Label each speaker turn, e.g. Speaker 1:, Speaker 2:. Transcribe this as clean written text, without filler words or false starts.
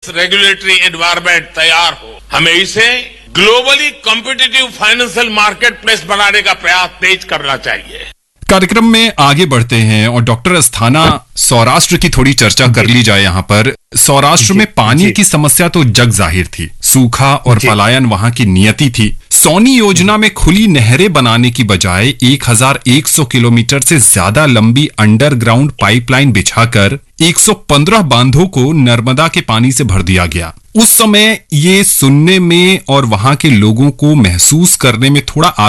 Speaker 1: Regulatory environment तैयार हो, हमें इसे globally competitive financial market place बनाने का प्रयास तेज करना चाहिए।
Speaker 2: कार्यक्रम में आगे बढ़ते हैं और डॉक्टर अस्थाना, सौराष्ट्र की थोड़ी चर्चा कर ली जाए। यहाँ पर सौराष्ट्र में पानी की समस्या तो जग जाहिर थी, सूखा और पलायन वहां की नियति थी। सौनी योजना में खुली नहरें बनाने की बजाय 1100 किलोमीटर से ज्यादा लंबी अंडरग्राउंड पाइपलाइन बिछाकर 115 बांधों को नर्मदा के पानी से भर दिया गया। उस समय ये सुनने में और वहां के लोगों को महसूस करने में थोड़ा